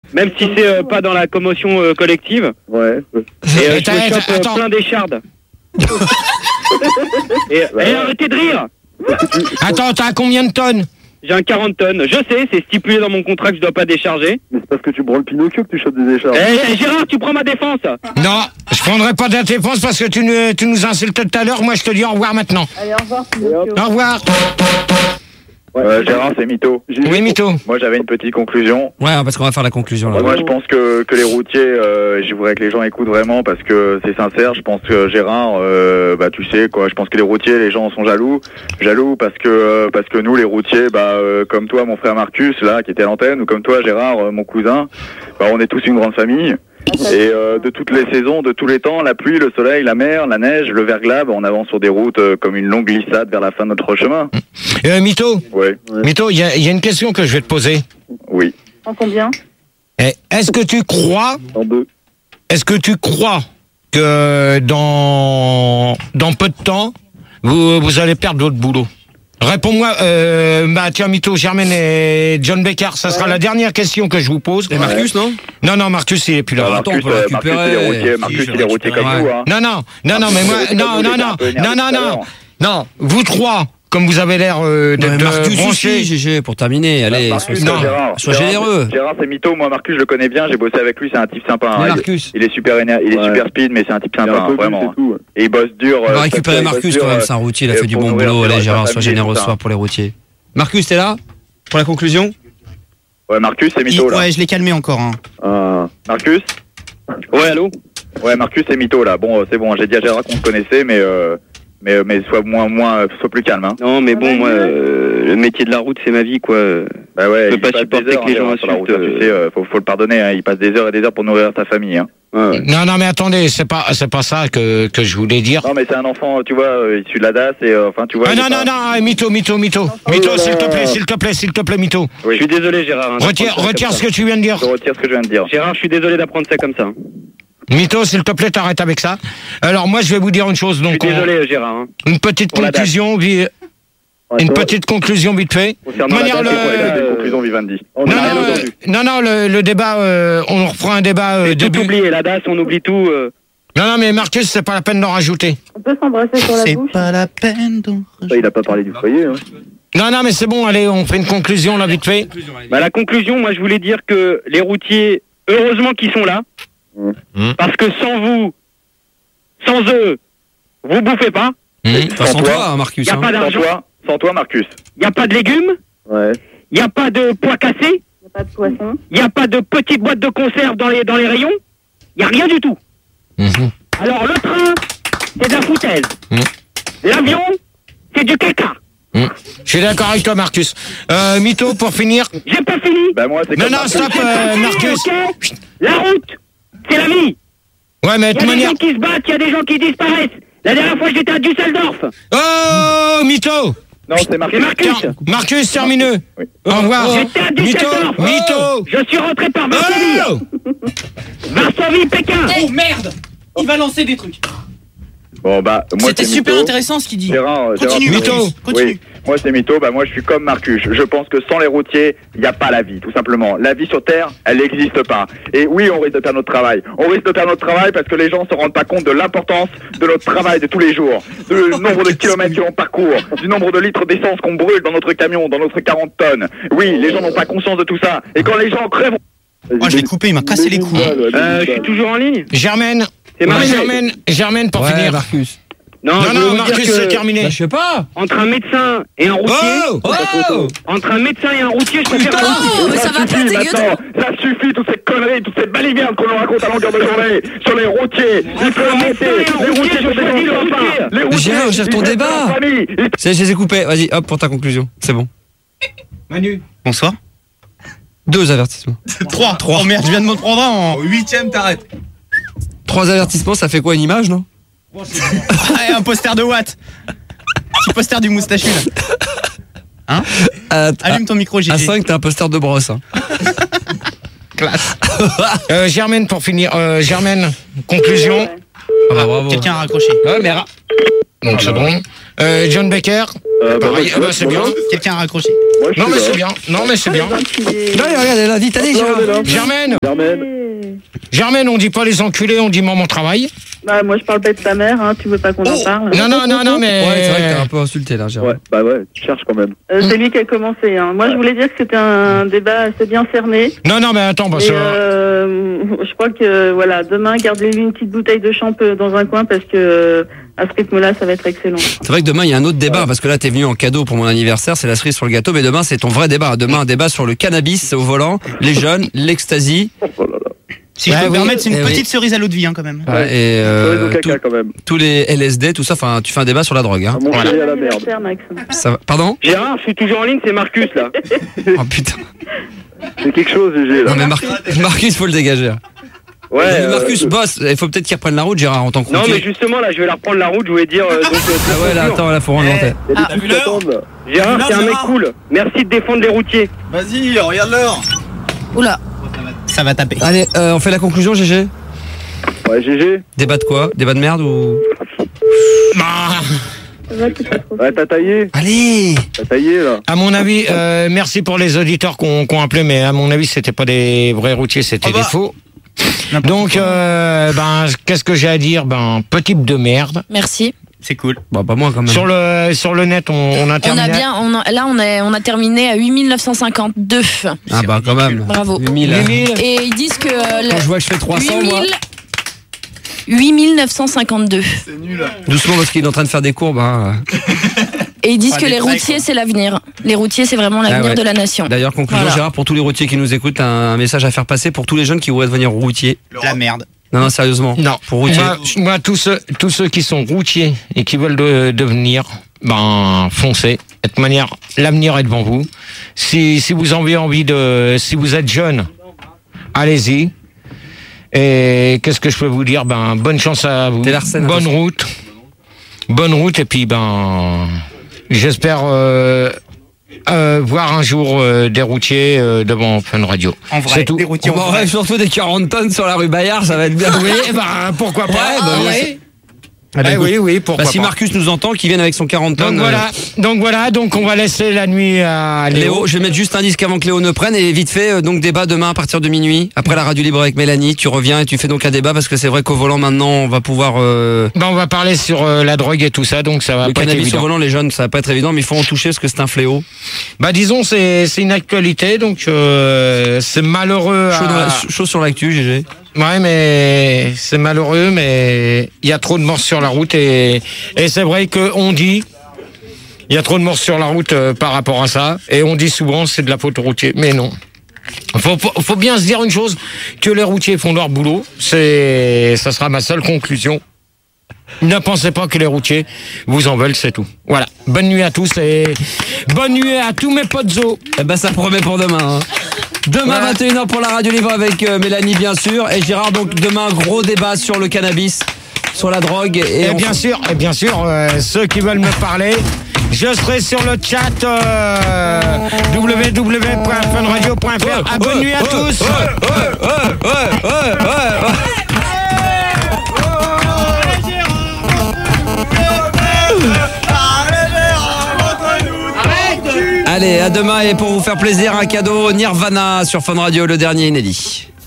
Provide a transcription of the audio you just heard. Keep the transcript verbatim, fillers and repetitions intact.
Même si c'est euh, pas dans la commotion euh, collective. Ouais. Et euh, je me chope euh, plein d'échardes. et, et arrêtez de rire. Attends, t'as combien de tonnes? J'ai un quarante tonnes. Je sais, c'est stipulé dans mon contrat que je dois pas décharger. Mais c'est parce que tu branles Pinocchio que tu chopes des échardes. Eh, Gérard, tu prends ma défense. Non, je prendrai pas ta défense parce que tu nous, tu nous insultes tout à l'heure. Moi, je te dis au revoir maintenant. Allez, au revoir, Pinocchio. Au revoir. Ouais, Euh, Gérard, c'est Mytho. Oui, Mytho. Moi, j'avais une petite conclusion. Ouais, parce qu'on va faire la conclusion là. Moi, je pense que, que les routiers, euh, je voudrais que les gens écoutent vraiment parce que c'est sincère. Je pense que Gérard, euh, bah tu sais quoi. Je pense que les routiers, les gens sont jaloux, jaloux parce que euh, parce que nous, les routiers, bah euh, comme toi, mon frère Marcus là, qui était à l'antenne, ou comme toi, Gérard, euh, mon cousin, bah on est tous une grande famille. Et euh, de toutes les saisons, de tous les temps, la pluie, le soleil, la mer, la neige, le verglas, bah, on avance sur des routes euh, comme une longue glissade vers la fin de notre chemin. Euh, Mytho. Ouais. Mytho, il y, y a une question que je vais te poser. Oui. En combien? Eh, Est-ce que tu crois, En deux. est-ce que tu crois que dans dans peu de temps, vous, vous allez perdre votre boulot? Réponds-moi, euh, bah tiens, Mytho, Germaine et John Becker, ça sera la dernière question que je vous pose. Et Marcus, non? Non, non, Marcus, il est plus là. Ah, attends, Marcus, on peut le euh, Marcus, récupérer. il est routier, Si, Marcus, je il est le routier récupérerai. comme nous, hein. Non, non, non, non, mais moi, non, non, non, non, non, non, non, vous trois, comme vous avez l'air euh, Ouais, d'être Marcus branchés. aussi, G G, pour terminer. Allez, Marcus, sois, non, Gérard, sois Gérard, généreux. c'est- Gérard, c'est mytho. Moi, Marcus, je le connais bien. J'ai bossé avec lui. C'est un type sympa. Mais hein. Marcus. Il, il est super éner- il est Ouais. super speed, mais c'est un type Il est sympa, un hein, peu vraiment. c'est hein. tout. Et il bosse dur. On euh, va récupérer il bosse Marcus dur, quand même, euh, c'est un routier, il a et fait du pour bon nourrir boulot. sa Allez, Gérard, sois famille, généreux tout ce ça. soir pour les routiers. Marcus, t'es là? Pour la conclusion? Ouais, Marcus, c'est Il- mytho là. ouais, je l'ai calmé encore. Hein. Ah. Marcus. Ouais, allô. Ouais, Marcus, c'est mytho là. Bon, euh, c'est bon. J'ai dit à Gérard qu'on se connaissait, mais euh, mais mais sois moins moins, euh, sois plus calme, hein. Non, mais bon, moi, euh, le métier de la route, c'est ma vie, quoi. Bah ouais. Je peux il pas passe supporter des heures, que les hein, gens Gérard, sur la route, insultent, hein, tu sais, euh, faut faut le pardonner. Hein. Il passe des heures et des heures pour nourrir sa famille, hein. Ouais. Non, non, mais attendez, c'est pas, c'est pas ça que, que je voulais dire. Non, mais c'est un enfant, tu vois, euh, issu de la D A S et euh, enfin, tu vois. Ah il est non, pas- non, non, Mytho, Mytho, Mytho. Mytho, s'il te plaît, s'il te plaît, s'il te plaît, Mytho. Oui. Je suis désolé, Gérard. hein, Retire, d'apprendre ça retire comme ce que tu viens de dire. Je retire ce que je viens de dire. ça. Gérard, je suis désolé d'apprendre ça comme ça. Mytho, s'il te plaît, t'arrêtes avec ça. Alors, moi, je vais vous dire une chose. Je Donc, suis on- désolé, Gérard. hein. une petite Pour la date. conclusion, vi- Ouais, une toi, petite conclusion vite fait. Concernant De la manière, date, le- c'est quoi, Des euh, conclusions, Vivendi. on Non, a non, rien euh, entendu. non, non, le, le débat, euh, on reprend un débat euh, J'ai tout début. oublié, la D A S, on oublie tout. euh. Non, non, mais Marcus, c'est pas la peine d'en rajouter. On peut s'embrasser sur la C'est bouche. pas la peine d'en Ça, il a pas parlé du foyer. Hein. Non, non, mais c'est bon, allez, on fait une conclusion là vite fait. Bah, la conclusion, moi, je voulais dire que les routiers, heureusement qu'ils sont là. Mmh. Parce que sans vous, sans eux, vous bouffez pas. Mmh. Enfin, sans toi, hein, Marcus. Y a hein. pas Sans d'argent. toi, sans toi, Marcus. Il n'y a pas de légumes. Ouais. Il n'y a pas de pois cassés. Il n'y a pas de poisson. Il n'y a pas de petites boîtes de conserve dans les, dans les rayons. Il n'y a rien du tout. Mmh. Alors, le train, c'est de la foutaise. Mmh. L'avion, c'est du caca. Mmh. Je suis d'accord avec toi, Marcus. Euh, Mytho, pour finir. J'ai pas fini. Bah, moi, c'est Non, comme non, Marcus. stop, euh, Marcus. Ok. La route, c'est la vie. Ouais, mais de Il y toute a des manière. gens qui se battent, il y a des gens qui disparaissent. La dernière fois, j'étais à Düsseldorf. Oh, Mytho. Non, c'est C'est Marcus. Marcus. Tiens, Marcus, termineux. Oui. Au revoir. J'étais à Mytho, Düsseldorf. Mytho. Je suis rentré par Varsovie. Oh. Varsovie, Pékin. Oh merde! Il va lancer des trucs. Bon, bah, moi, C'était c'est super mytho. intéressant ce qu'il dit. Gérard, Gérard, Continue, Mytho. Marcus, continue. Oui, moi c'est mytho, bah moi je suis comme Marcus. Je pense que sans les routiers, il n'y a pas la vie, tout simplement. La vie sur Terre, elle n'existe pas. Et oui, on risque de perdre notre travail. On risque de perdre notre travail parce que les gens ne se rendent pas compte de l'importance de notre travail de tous les jours, du nombre de kilomètres que l'on parcourt, du nombre de litres d'essence qu'on brûle dans notre camion, dans notre quarante tonnes. Oui, les gens n'ont pas conscience de tout ça. Et quand les gens crèvent... Oh, je l'ai coupé, il m'a cassé les couilles. Euh, je suis toujours en ligne. Germaine. C'est Ouais, Marcus. Germaine, Germaine, pour Ouais, finir. Marcus. Non, Non, je veux non, vous Marcus, dire que c'est terminé. Bah, je sais pas. entre un médecin et un routier, Oh, Oh entre un médecin et un routier, je préfère un routier. Oh, mais ça va pas, suffit t'es maintenant, ça suffit, toutes ces conneries, toutes ces balivernes qu'on nous raconte à longueur de journée sur les routiers. Il faut arrêter, les routiers sont des gens sympas. Les routiers, Gérard, gère ton ils aident débat. leur famille. Ils- C'est, je les ai coupés. Vas-y, hop, pour ta conclusion. C'est bon. Manu. Bonsoir. Deux avertissements. Trois. Trois. Oh merde, je viens de me prendre un en. Au huitième, t'arrêtes. Trois avertissements, ça fait quoi, une image, non? Ah, un poster de Watt. Petit poster du moustachu là. Hein? À, Allume ton micro, Gigi. à cinq, t'as un poster de brosse. Hein. Classe. Euh, Germaine, pour finir. Euh, Germaine, conclusion. Ouais. Ah, bravo. Quelqu'un a raccroché. Ouais, mais ra- Donc c'est bon. Euh, John Baker. Euh, bah, Pareil, moi, ah bah, c'est bien. Quelqu'un a raccroché. Moi, je Non suis mais là. c'est bien. Non mais c'est bien. Non, regarde, elle a dit, t'as dit, Non, on est là. Germaine, Germaine. Germaine, on dit pas les enculés, on dit maman travail. Bah, moi, je parle pas de ta mère, hein. Tu veux pas qu'on en parle? Non non non non mais. Ouais, c'est vrai que t'as un peu insulté là, Gérard. Ouais, bah ouais, tu cherches quand même. Euh, c'est lui qui a commencé, hein. Moi, je voulais dire que c'était un débat assez bien cerné. Non non mais attends parce Et que. euh, je crois que, voilà, demain, gardez-lui une petite bouteille de champ dans un coin parce que, euh, à ce rythme-là, ça va être excellent. C'est vrai que demain il y a un autre débat parce que là t'es venu en cadeau pour mon anniversaire, c'est la cerise sur le gâteau, mais demain c'est ton vrai débat. Demain un débat sur le cannabis au volant, les jeunes, l'ecstasy. Oh là là. Si je Ouais, peux me oui, permettre, c'est une eh petite oui. cerise à l'eau de vie hein, quand même. Ouais, et Cerise au euh, caca tout- quand même. tous les L S D, tout ça. Enfin, tu fais un débat sur la drogue. Hein. À mon chéri à la merde. Anniversaire, Max. Ça va. Pardon. Gérard, je suis toujours en ligne, c'est Marcus là. Oh putain. C'est quelque chose, G G, là. Non mais Mar- Marcus, faut le dégager. Ouais. Mais euh, Marcus, boss, il faut peut-être qu'il reprenne la route, Gérard, en tant que Non routier. mais justement là, je vais la reprendre la route. Je voulais dire. euh, donc, euh, Ah ouais, là, attends, là, faut rendre l'antenne. Il y a Ah. des trucs qui attendent, là. Gérard, Là, c'est un mec Gérard. cool. Merci de défendre les routiers. Vas-y, regarde l'heure. Oula. Ça va taper. Allez, euh, on fait la conclusion, G G. Ouais, G G. Débat de quoi? Débat de merde ou? Bah, Ça va, c'est pas trop. Ouais, t'as taillé. Allez. T'as taillé, là. à mon avis, euh, merci pour les auditeurs qu'on qu'on appelé, mais à mon avis, c'était pas des vrais routiers, c'était Ah bah. des faux. N'importe Donc, quoi. euh, ben, qu'est-ce que j'ai à dire? Ben, petit de merde. Merci. C'est cool. Bon, pas moi quand même. Sur le sur le net, on, on a On terminé. a bien, on a- là on a, on a terminé à huit mille neuf cent cinquante-deux. Ah bah quand même. Bravo. huit mille. huit mille. Et ils disent que euh, Quand je vois que je fais trois cents, moi. huit mille neuf cent cinquante-deux. C'est nul. Doucement parce qu'il est en train de faire des courbes. Hein. Et ils disent Ah, que des les traits, routiers quoi. c'est l'avenir. Les routiers c'est vraiment l'avenir Ah ouais. de la nation. D'ailleurs, conclusion, Voilà. Gérard, pour tous les routiers qui nous écoutent, un, un message à faire passer pour tous les jeunes qui voudraient devenir routiers. La merde. Non, non, sérieusement. Non, Pour routier. moi, moi, tous ceux, tous ceux qui sont routiers et qui veulent de- devenir, ben, foncez. De toute manière, l'avenir est devant vous. Si, si vous avez envie de, si vous êtes jeune, allez-y. Et qu'est-ce que je peux vous dire? Ben, bonne chance à vous. T'es Larsen, Bonne attention. route. Bonne route et puis, ben, j'espère, euh, euh, voir un jour euh, des routiers euh, devant Fun Radio. En vrai, C'est tout. des routiers en Bon, vrai. ouais, surtout des quarante tonnes sur la rue Bayard, ça va être bien. Oui, ben, pourquoi pas? Ouais, bah, Ah, oui. oui. Ah, bah, Eh écoute, oui, oui, pourquoi bah, si pas. Marcus nous entend, qu'il vienne avec son quarante Donc tonnes. voilà, donc voilà, donc on va laisser la nuit à euh, Léo. Léo, je vais mettre juste un disque avant que Léo ne prenne et vite fait, euh, donc débat demain à partir de minuit, après la radio libre avec Mélanie, tu reviens et tu fais donc un débat parce que c'est vrai qu'au volant maintenant on va pouvoir... euh, Ben, on va parler sur euh, la drogue et tout ça, donc ça va le pas être cannabis au évident. volant, les jeunes, ça va pas être évident, mais il faut en toucher parce que c'est un fléau. Bah disons, c'est c'est une actualité, donc euh, c'est malheureux. Chaud, à- dans la- chaud sur l'actu, G G. Ouais, mais c'est malheureux, mais il y a trop de morts sur la route et, et c'est vrai qu'on dit, il y a trop de morts sur la route euh, par rapport à ça, et on dit souvent c'est de la faute aux routiers, mais non. Faut, faut, faut bien se dire une chose, que les routiers font leur boulot, c'est, ça sera ma seule conclusion. Ne pensez pas que les routiers vous en veulent, c'est tout. Voilà. Bonne nuit à tous et bonne nuit à tous mes potes zo. Eh ben ça promet pour demain. Hein. Demain Ouais. vingt et une heures pour la radio libre avec euh, Mélanie bien sûr et Gérard, donc demain gros débat sur le cannabis, sur la drogue et, Et on- bien sûr, et bien sûr, euh, ceux qui veulent me parler, je serai sur le chat euh, w w w point fun radio point f r. Ah, bonne nuit à tous. Allez, à demain et pour vous faire plaisir un cadeau Nirvana sur Fun Radio, le dernier inédit.